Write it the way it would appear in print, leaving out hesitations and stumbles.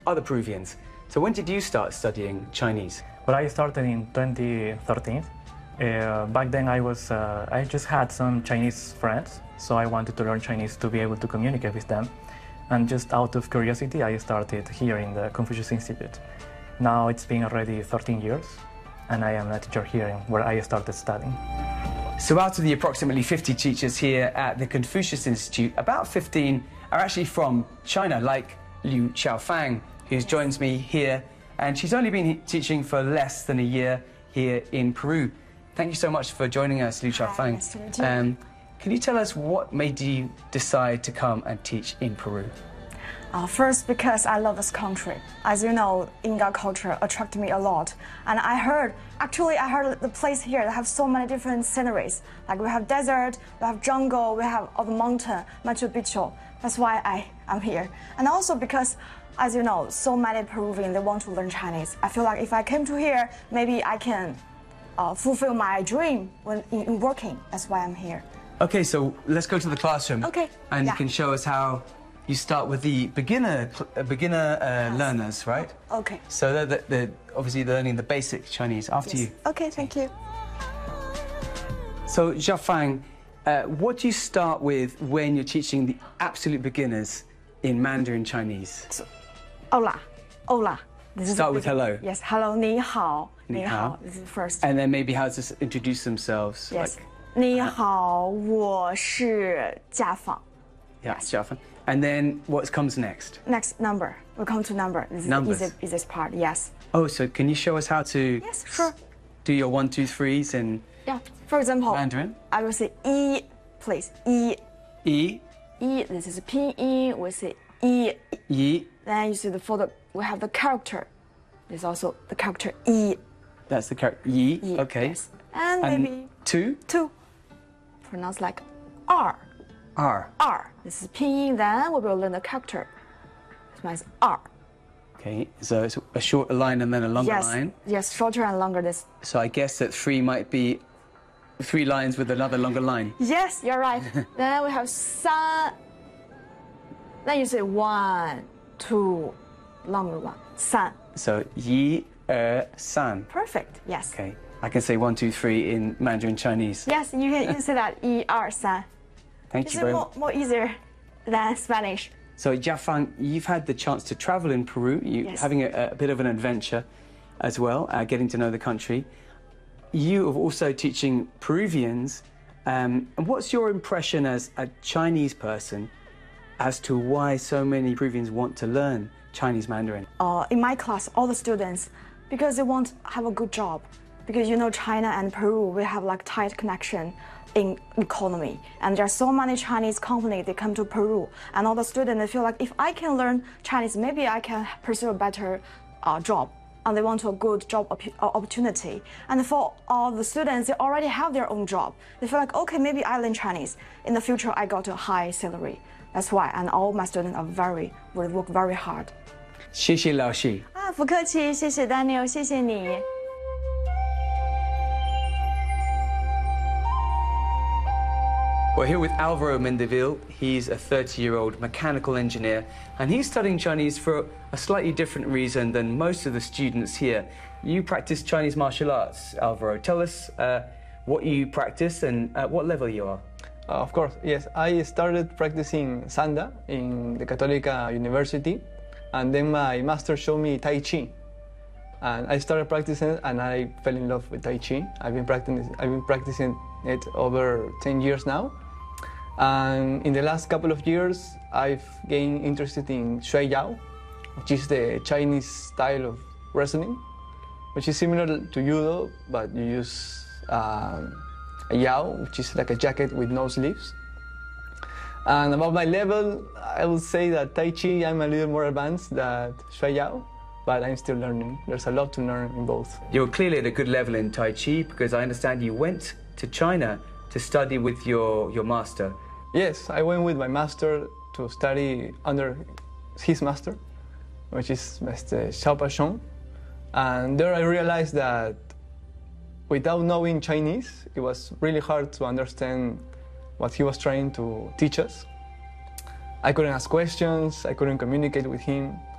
other Peruvians. So when did you start studying Chinese? Well, I started in 2013. Back then I just had some Chinese friends, so I wanted to learn Chinese to be able to communicate with them. And just out of curiosity, I started here in the Confucius Institute. Now it's been already 13 years, and I am a teacher here where I started studying. So out of the approximately 50 teachers here at the Confucius Institute, about 15 are actually from China, like Liu Xiaofang, who joins me here, and she's only been teaching for less than a year here in Peru. Thank you so much for joining us, Liu Xiaofang. Nice to meet you. Can you tell us what made you decide to come and teach in Peru? First, because I love this country. As you know, Inca culture attracted me a lot. And I heard the place here that have so many different sceneries. Like we have desert, we have jungle, we have all the mountain, Machu Picchu. That's why I'm here. And also because, as you know, so many Peruvians, they want to learn Chinese. I feel like if I came to here, maybe I can fulfill my dream when in working. That's why I'm here. Okay, so let's go to the classroom. Okay. And you can show us how you start with the beginner learners, right? Okay. So they're obviously learning the basic Chinese. After you. Okay, thank you. So Xiaofang, what do you start with when you're teaching the absolute beginners in Mandarin Chinese? So, hola, hola. Start with hello. Yes, hello, 你好. 你好. This is first. And then maybe how to introduce themselves. Yes. Like, 你好，我是家访. yeah, Xiaofang. And then what comes next? Next number. We'll come to number. This Numbers. is easiest part. Yes. Oh, so can you show us how to Yes, sure. do your 1, 2, 3s in Yeah. For example, Mandarin? I will say 一, please. 一. Yi, This is 拼音. We say 一. yi. Then you see we have the character. There's also the character 一. That's the character. Yi. 一. Okay. Yes. And And maybe 2? 2. Pronounce like R. R. R. This is 拼音. Then we will learn the character. This means R. Okay. So it's a shorter line and then a longer Yes. line. Yes. Shorter and longer. This. So I guess that 3 might be 3 lines with another longer line. Yes, you're right. Then we have 三. Then you say 1, 2, longer one. 三. So yi, san. Perfect. Yes. Okay. I can say 1, 2, 3 in Mandarin Chinese. Yes, you can say that 1, 2, 3. Thank It's you very much. more easier than Spanish. So Xiaofang, you've had the chance to travel in Peru. You're Yes. having a bit of an adventure as well, getting to know the country. You are also teaching Peruvians. And what's your impression as a Chinese person as to why so many Peruvians want to learn Chinese Mandarin? In my class, all the students, because they want to have a good job. Because you know, China and Peru, we have like tight connection in economy. And there are so many Chinese companies, they come to Peru. And all the students, they feel like if I can learn Chinese, maybe I can pursue a better job. And they want a good job opportunity. And for all the students, they already have their own job. They feel like, okay, maybe I learn Chinese. In the future, I got a high salary. That's why, and all my students will work very hard. 谢谢老师。 不客气，谢谢 Daniel， 谢谢你。 We're here with Alvaro Mendeville. He's a 30-year-old mechanical engineer, and he's studying Chinese for a slightly different reason than most of the students here. You practice Chinese martial arts, Alvaro. Tell us what you practice and at what level you are. Of course, yes. I started practicing Sanda in the Católica University, and then my master showed me Tai Chi. And I started practicing it, and I fell in love with Tai Chi. I've been practicing it over 10 years now. And in the last couple of years, I've gained interested in Shui Yao, which is the Chinese style of wrestling, which is similar to judo, but you use a Yao, which is like a jacket with no sleeves. And about my level, I would say that Tai Chi, I'm a little more advanced than Shui Yao, but I'm still learning. There's a lot to learn in both. You're clearly at a good level in Tai Chi because I understand you went to China to study with your master. Yes, I went with my master to study under his master, which is Mr. Xiao Pashong. And there I realized that without knowing Chinese, it was really hard to understand what he was trying to teach us. I couldn't ask questions, I couldn't communicate with him.